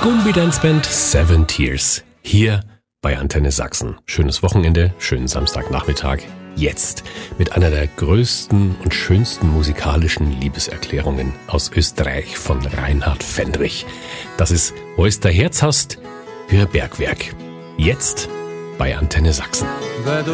Gumbi-Dance-Band Seven Tears. Hier bei Antenne Sachsen. Schönes Wochenende, schönen Samstagnachmittag. Jetzt mit einer der größten und schönsten musikalischen Liebeserklärungen aus Österreich von Reinhard Fendrich. Das ist Wo's der Herz hast für Bergwerk. Jetzt bei Antenne Sachsen.